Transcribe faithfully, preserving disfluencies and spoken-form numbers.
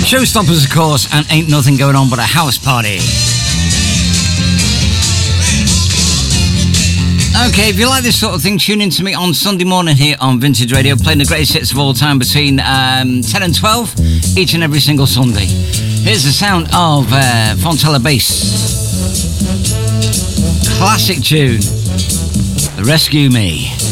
Showstoppers, of course, and Ain't Nothing Going On But a House Party. Okay, if you like this sort of thing, tune in to me on Sunday morning here on Vintage Radio, playing the greatest hits of all time between um, ten and twelve, each and every single Sunday. Here's the sound of uh, Fontella Bass. Classic tune, Rescue Me.